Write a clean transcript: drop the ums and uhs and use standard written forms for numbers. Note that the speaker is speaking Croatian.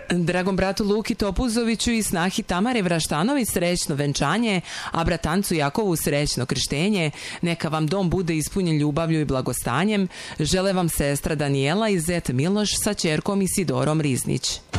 Dragom bratu Luki Topuzoviću i snahi Tamare Vraštanović srećno venčanje, a bratancu Jakovu srećno krštenje. Neka vam dom bude ispunjen ljubavlju i blagostanjem. Žele vam sestra Danijela i zet Miloš sa ćerkom Isidorom Riznić.